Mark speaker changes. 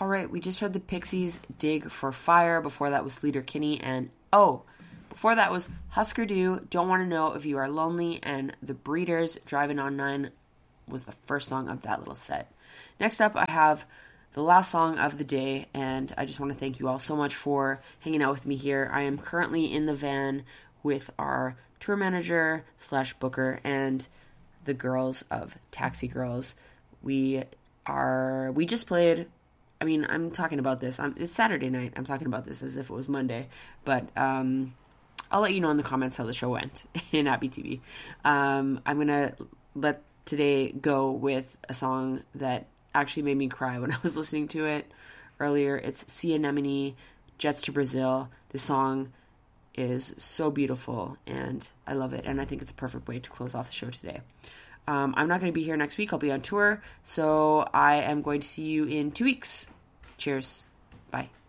Speaker 1: All right, we just heard the Pixies' Dig for Fire. Before that was Sleater Kinney, and before that was Husker Du, Don't Want to Know If You Are Lonely, and The Breeders, Driving on 9 was the first song of that little set. Next up, I have the last song of the day, and I just want to thank you all so much for hanging out with me here. I am currently in the van with our tour manager / booker and the girls of Taxi Girls. We just played. I mean, I'm talking about this. It's Saturday night. I'm talking about this as if it was Monday. But I'll let you know in the comments how the show went in Abby TV. I'm going to let today go with a song that actually made me cry when I was listening to it earlier. It's Sea Anemone, Jets to Brazil. This song is so beautiful, and I love it. And I think it's a perfect way to close off the show today. I'm not going to be here next week. I'll be on tour. So I am going to see you in 2 weeks. Cheers. Bye.